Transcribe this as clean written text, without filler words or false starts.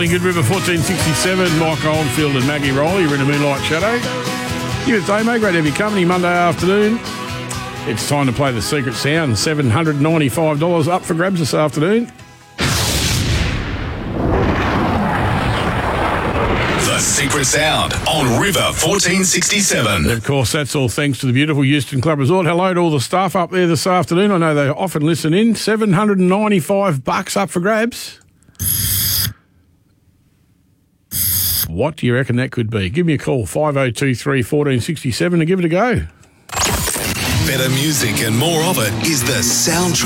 feeling good. River 1467, Mike Oldfield and Maggie Rowley. You're in a Moonlight Shadow. You good day, mate. Great to have your company Monday afternoon. It's time to play The Secret Sound. $795 up for grabs this afternoon. The Secret Sound on River 1467. And of course, that's all thanks to the beautiful Euston Club Resort. Hello to all the staff up there this afternoon. I know they often listen in. $795 up for grabs. What do you reckon that could be? Give me a call, 5023 1467, and give it a go. Better music and more of it is the soundtrack.